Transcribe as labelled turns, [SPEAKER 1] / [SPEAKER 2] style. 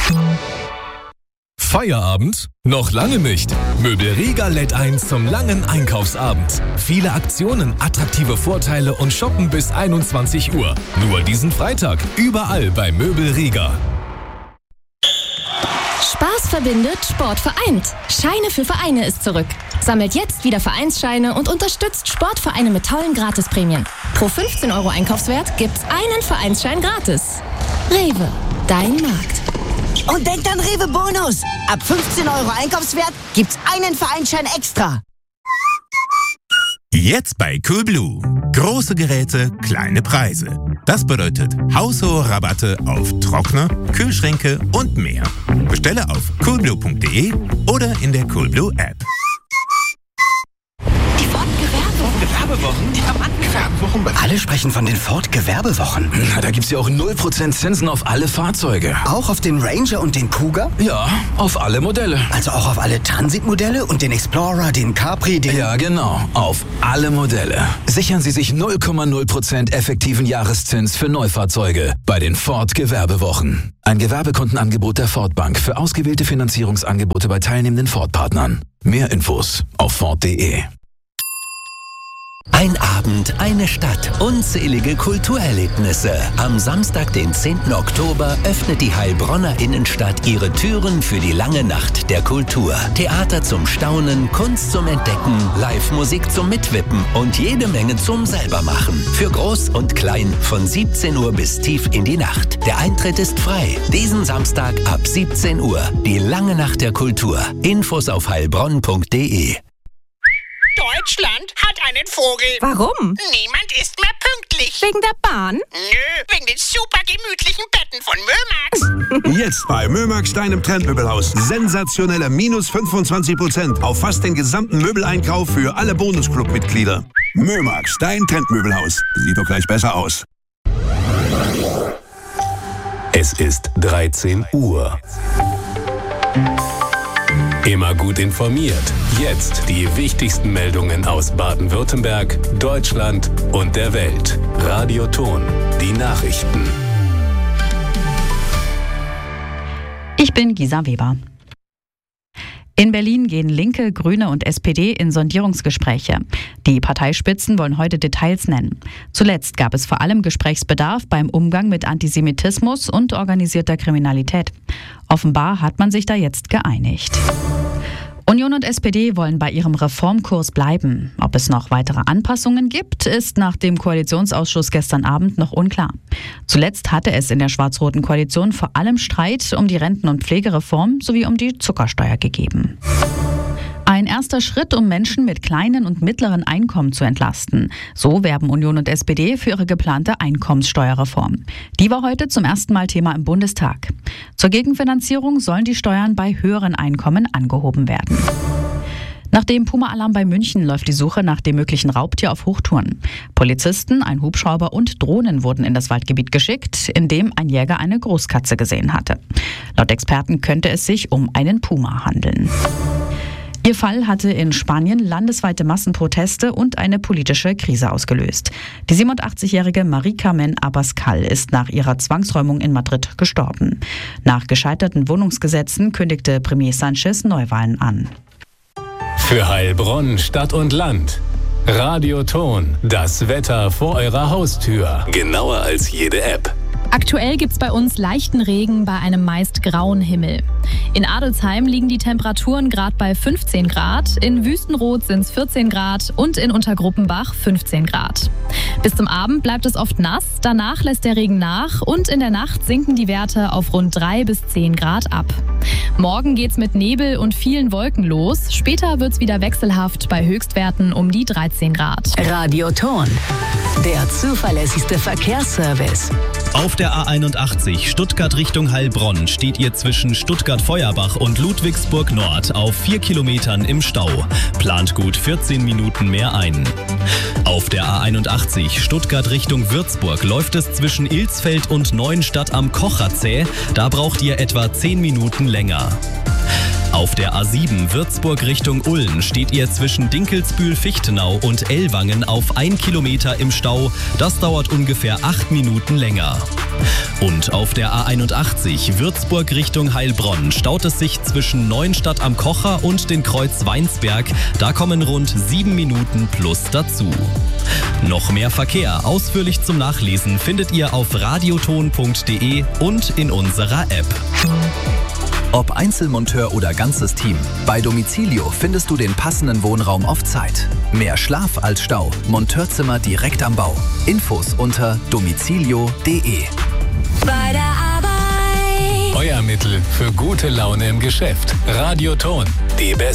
[SPEAKER 1] Feierabend? Noch lange nicht. Möbel Riga lädt ein zum langen Einkaufsabend. Viele Aktionen, attraktive Vorteile und Shoppen bis 21 Uhr. Nur diesen Freitag. Überall bei Möbel Riga.
[SPEAKER 2] Spaß verbindet, Sport vereint. Scheine für Vereine ist zurück. Sammelt jetzt wieder Vereinsscheine und unterstützt Sportvereine mit tollen Gratisprämien. Pro 15 € Einkaufswert gibt's einen Vereinsschein gratis. Rewe, dein Markt.
[SPEAKER 3] Und denkt an Rewe Bonus. Ab 15 € Einkaufswert gibt's einen Vereinsschein extra.
[SPEAKER 4] Jetzt bei Coolblue. Große Geräte, kleine Preise. Das bedeutet haushohe Rabatte auf Trockner, Kühlschränke und mehr. Bestelle auf coolblue.de oder in der Coolblue App.
[SPEAKER 3] Die Ford-Gewerbewochen?
[SPEAKER 5] Gewerbewochen? Alle sprechen von den Ford-Gewerbewochen.
[SPEAKER 6] Na, da gibt's ja auch 0% Zinsen auf alle Fahrzeuge.
[SPEAKER 5] Auch auf den Ranger und den Kuga?
[SPEAKER 6] Ja, auf alle Modelle.
[SPEAKER 5] Also auch auf alle Transit-Modelle und den Explorer, den Capri, den...
[SPEAKER 6] Ja, genau. Auf alle Modelle. Sichern Sie sich 0,0% effektiven Jahreszins für Neufahrzeuge bei den Ford-Gewerbewochen. Ein Gewerbekundenangebot der Ford Bank für ausgewählte Finanzierungsangebote bei teilnehmenden Ford-Partnern. Mehr Infos auf Ford.de.
[SPEAKER 7] Ein Abend, eine Stadt, unzählige Kulturerlebnisse. Am Samstag, den 10. Oktober, öffnet die Heilbronner Innenstadt ihre Türen für die lange Nacht der Kultur. Theater zum Staunen, Kunst zum Entdecken, Live-Musik zum Mitwippen und jede Menge zum Selbermachen. Für Groß und Klein von 17 Uhr bis tief in die Nacht. Der Eintritt ist frei. Diesen Samstag ab 17 Uhr. Die lange Nacht der Kultur. Infos auf heilbronn.de.
[SPEAKER 8] Deutschland hat einen Vogel.
[SPEAKER 9] Warum?
[SPEAKER 8] Niemand ist mehr pünktlich.
[SPEAKER 9] Wegen der Bahn?
[SPEAKER 8] Nö, wegen den super gemütlichen Betten von Mömax.
[SPEAKER 10] Jetzt bei Mömax, deinem Trendmöbelhaus. Sensationelle minus 25% auf fast den gesamten Möbeleinkauf für alle Bonusclub-Mitglieder. Mömax, dein Trendmöbelhaus. Sieht doch gleich besser aus.
[SPEAKER 1] Es ist 13 Uhr. Immer gut informiert. Jetzt die wichtigsten Meldungen aus Baden-Württemberg, Deutschland und der Welt. Radio Ton, die Nachrichten.
[SPEAKER 11] Ich bin Gisa Weber. In Berlin gehen Linke, Grüne und SPD in Sondierungsgespräche. Die Parteispitzen wollen heute Details nennen. Zuletzt gab es vor allem Gesprächsbedarf beim Umgang mit Antisemitismus und organisierter Kriminalität. Offenbar hat man sich da jetzt geeinigt. Union und SPD wollen bei ihrem Reformkurs bleiben. Ob es noch weitere Anpassungen gibt, ist nach dem Koalitionsausschuss gestern Abend noch unklar. Zuletzt hatte es in der schwarz-roten Koalition vor allem Streit um die Renten- und Pflegereform sowie um die Zuckersteuer gegeben. Ein erster Schritt, um Menschen mit kleinen und mittleren Einkommen zu entlasten. So werben Union und SPD für ihre geplante Einkommenssteuerreform. Die war heute zum ersten Mal Thema im Bundestag. Zur Gegenfinanzierung sollen die Steuern bei höheren Einkommen angehoben werden. Nach dem Puma-Alarm bei München läuft die Suche nach dem möglichen Raubtier auf Hochtouren. Polizisten, ein Hubschrauber und Drohnen wurden in das Waldgebiet geschickt, in dem ein Jäger eine Großkatze gesehen hatte. Laut Experten könnte es sich um einen Puma handeln. Ihr Fall hatte in Spanien landesweite Massenproteste und eine politische Krise ausgelöst. Die 87-jährige Marie Carmen Abascal ist nach ihrer Zwangsräumung in Madrid gestorben. Nach gescheiterten Wohnungsgesetzen kündigte Premier Sanchez Neuwahlen an.
[SPEAKER 1] Für Heilbronn, Stadt und Land. Radio Ton, das Wetter vor eurer Haustür. Genauer als jede App.
[SPEAKER 12] Aktuell gibt's bei uns leichten Regen bei einem meist grauen Himmel. In Adelsheim liegen die Temperaturen gerade bei 15 Grad, in Wüstenrot sind's 14 Grad und in Untergruppenbach 15 Grad. Bis zum Abend bleibt es oft nass, danach lässt der Regen nach und in der Nacht sinken die Werte auf rund 3 bis 10 Grad ab. Morgen geht's mit Nebel und vielen Wolken los, später wird's wieder wechselhaft bei Höchstwerten um die 13 Grad.
[SPEAKER 3] Radio Ton, der zuverlässigste Verkehrsservice.
[SPEAKER 13] Auf der A81 Stuttgart Richtung Heilbronn steht ihr zwischen Stuttgart-Feuerbach und Ludwigsburg Nord auf 4 Kilometern im Stau. Plant gut 14 Minuten mehr ein. Auf der A81 Stuttgart Richtung Würzburg läuft es zwischen Ilsfeld und Neuenstadt am Kocher zäh. Da braucht ihr etwa 10 Minuten länger. Auf der A7 Würzburg Richtung Ulm steht ihr zwischen Dinkelsbühl-Fichtenau und Ellwangen auf 1 Kilometer im Stau. Das dauert ungefähr 8 Minuten länger. Und auf der A81 Würzburg Richtung Heilbronn staut es sich zwischen Neuenstadt am Kocher und den Kreuz Weinsberg. Da kommen rund 7 Minuten plus dazu. Noch mehr Verkehr ausführlich zum Nachlesen findet ihr auf radioton.de und in unserer App.
[SPEAKER 9] Ob Einzelmonteur oder ganzes Team, bei Domicilio findest du den passenden Wohnraum auf Zeit. Mehr Schlaf als Stau, Monteurzimmer direkt am Bau. Infos unter domicilio.de.
[SPEAKER 14] Bei der Arbeit.
[SPEAKER 1] Euer Mittel für gute Laune im Geschäft. Radioton, die beste